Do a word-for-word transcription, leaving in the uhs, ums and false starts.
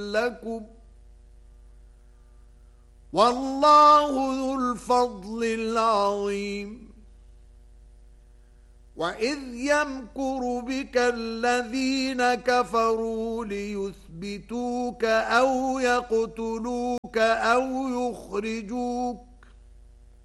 لكم والله ذو الفضل العظيم وإذ يمكر بك الذين كفروا ليثبتوك أو يقتلوك أو يخرجوك